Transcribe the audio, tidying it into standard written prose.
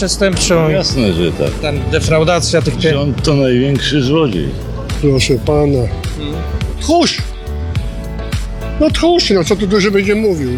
przestępczą. Jasne, że tak. Tam defraudacja tych pieniędzy. Rząd to największy złodziej. Proszę pana. Tchórz! No tchórz, no co tu dużo będzie mówił.